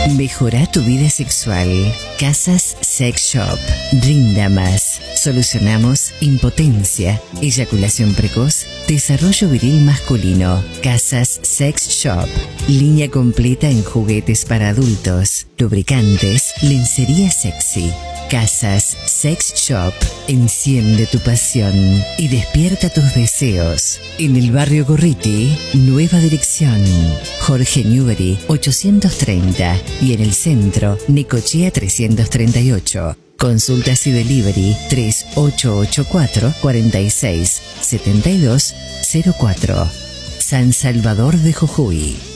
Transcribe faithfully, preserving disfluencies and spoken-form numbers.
Mejora tu vida sexual. Casas Sex Shop. Rinda más. Solucionamos impotencia, eyaculación precoz, desarrollo viril masculino. Casas Sex Shop. Línea completa en juguetes para adultos, lubricantes, lencería sexy. Casas Sex Shop. Enciende tu pasión y despierta tus deseos. En el barrio Gorriti, nueva dirección. Jorge Newbery ochocientos treinta y en el centro, Necochea trescientos treinta y ocho. Consultas y delivery tres ocho ocho cuatro, cuatro seis siete dos cero cuatro. San Salvador de Jujuy.